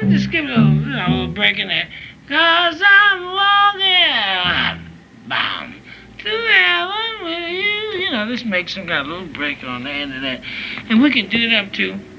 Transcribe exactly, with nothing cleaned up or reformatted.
Just give it a little, you know, a little break in there. Cause I'm walking, bam, to heaven with you. You know, just make some kind of little break on the end of that. And we can do it up to